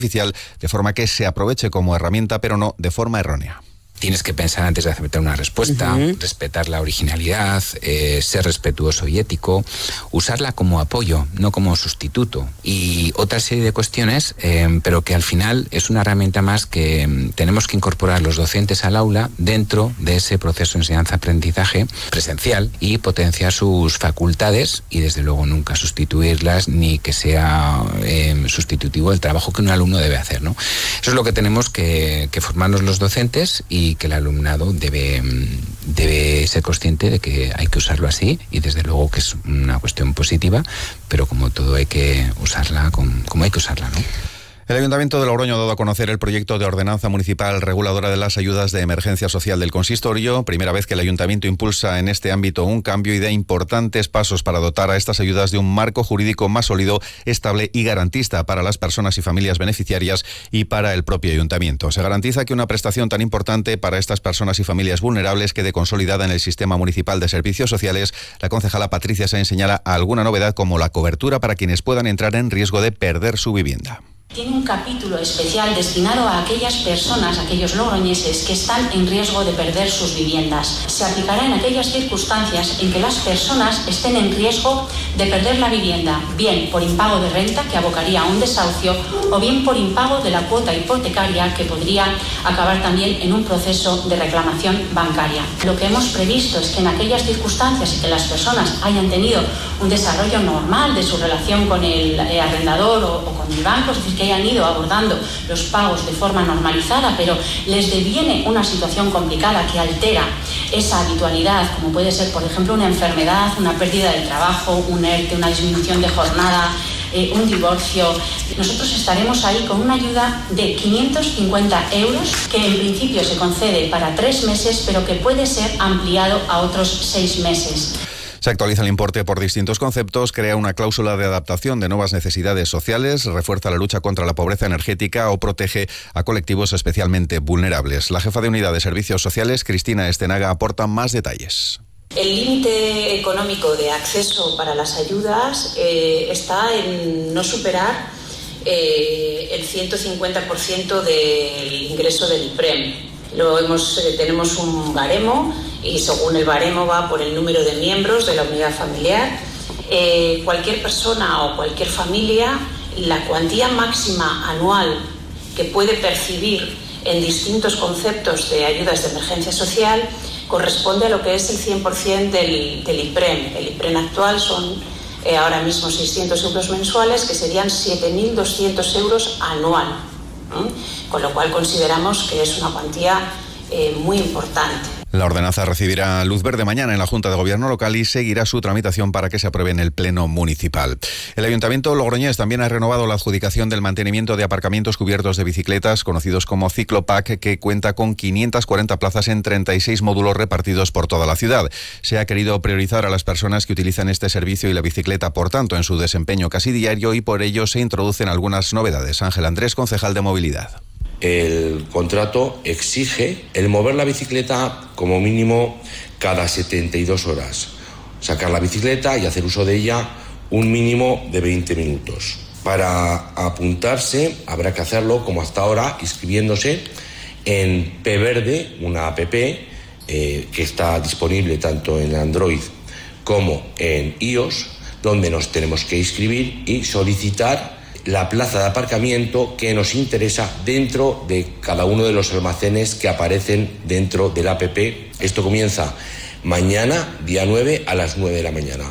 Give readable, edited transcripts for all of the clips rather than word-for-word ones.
artificial de forma que se aproveche como herramienta, pero no de forma errónea. Tienes que pensar antes de aceptar una respuesta, respetar la originalidad, ser respetuoso y ético, usarla como apoyo, no como sustituto. Y otra serie de cuestiones, pero que al final es una herramienta más que tenemos que incorporar los docentes al aula dentro de ese proceso de enseñanza-aprendizaje presencial y potenciar sus facultades y desde luego nunca sustituirlas ni que sea sustitutivo del trabajo que un alumno debe hacer, ¿no? Eso es lo que tenemos que formarnos los docentes y que el alumnado debe ser consciente de que hay que usarlo así y desde luego que es una cuestión positiva, pero como todo hay que usarla como hay que usarla, ¿no? El Ayuntamiento de Logroño ha dado a conocer el proyecto de ordenanza municipal reguladora de las ayudas de emergencia social del consistorio. Primera vez que el Ayuntamiento impulsa en este ámbito un cambio y da importantes pasos para dotar a estas ayudas de un marco jurídico más sólido, estable y garantista para las personas y familias beneficiarias y para el propio Ayuntamiento. Se garantiza que una prestación tan importante para estas personas y familias vulnerables quede consolidada en el Sistema Municipal de Servicios Sociales. La concejala Patricia Sáenz señala alguna novedad como la cobertura para quienes puedan entrar en riesgo de perder su vivienda. Tiene un capítulo especial destinado a aquellas personas, aquellos logroñeses que están en riesgo de perder sus viviendas. Se aplicará en aquellas circunstancias en que las personas estén en riesgo de perder la vivienda, bien por impago de renta, que abocaría a un desahucio, o bien por impago de la cuota hipotecaria, que podría acabar también en un proceso de reclamación bancaria. Lo que hemos previsto es que en aquellas circunstancias en que las personas hayan tenido un desarrollo normal de su relación con el arrendador o con el banco, es decir, que hayan ido abordando los pagos de forma normalizada, pero les deviene una situación complicada que altera esa habitualidad, como puede ser, por ejemplo, una enfermedad, una pérdida de trabajo, un ERTE, una disminución de jornada, un divorcio. Nosotros estaremos ahí con una ayuda de 550 euros que en principio se concede para 3 meses, pero que puede ser ampliado a otros 6 meses. Se actualiza el importe por distintos conceptos, crea una cláusula de adaptación de nuevas necesidades sociales, refuerza la lucha contra la pobreza energética o protege a colectivos especialmente vulnerables. La jefa de Unidad de Servicios Sociales, Cristina Estenaga, aporta más detalles. El límite económico de acceso para las ayudas está en no superar el 150% del ingreso del IPREM. Tenemos un baremo y según el baremo va por el número de miembros de la unidad familiar. Cualquier persona o cualquier familia, la cuantía máxima anual que puede percibir en distintos conceptos de ayudas de emergencia social corresponde a lo que es el 100% del IPREM. El IPREM actual son ahora mismo 600 euros mensuales, que serían 7.200 euros anual. Con lo cual consideramos que es una cuantía muy importante. La ordenanza recibirá luz verde mañana en la Junta de Gobierno local y seguirá su tramitación para que se apruebe en el Pleno Municipal. El Ayuntamiento logroñés también ha renovado la adjudicación del mantenimiento de aparcamientos cubiertos de bicicletas, conocidos como Ciclopack, que cuenta con 540 plazas en 36 módulos repartidos por toda la ciudad. Se ha querido priorizar a las personas que utilizan este servicio y la bicicleta, por tanto, en su desempeño casi diario, y por ello se introducen algunas novedades. Ángel Andrés, concejal de Movilidad. El contrato exige el mover la bicicleta como mínimo cada 72 horas. Sacar la bicicleta y hacer uso de ella un mínimo de 20 minutos. Para apuntarse habrá que hacerlo como hasta ahora, inscribiéndose en P-Verde, una app que está disponible tanto en Android como en iOS, donde nos tenemos que inscribir y solicitar la plaza de aparcamiento que nos interesa dentro de cada uno de los almacenes que aparecen dentro del app. Esto comienza mañana, día 9, a las 9 de la mañana.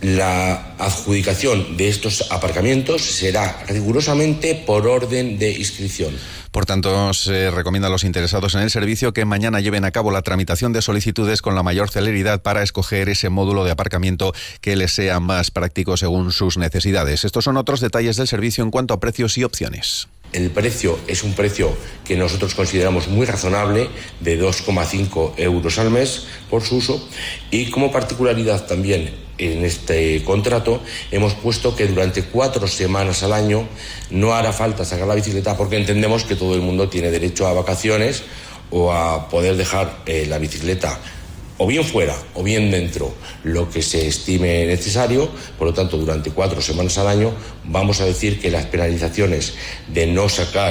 La adjudicación de estos aparcamientos será rigurosamente por orden de inscripción. Por tanto, se recomienda a los interesados en el servicio que mañana lleven a cabo la tramitación de solicitudes con la mayor celeridad para escoger ese módulo de aparcamiento que les sea más práctico según sus necesidades. Estos son otros detalles del servicio en cuanto a precios y opciones. El precio es un precio que nosotros consideramos muy razonable, de 2,5 euros al mes por su uso, y como particularidad también en este contrato hemos puesto que durante 4 semanas al año no hará falta sacar la bicicleta, porque entendemos que todo el mundo tiene derecho a vacaciones o a poder dejar la bicicleta o bien fuera o bien dentro, lo que se estime necesario. Por lo tanto, durante 4 semanas al año vamos a decir que las penalizaciones de no sacar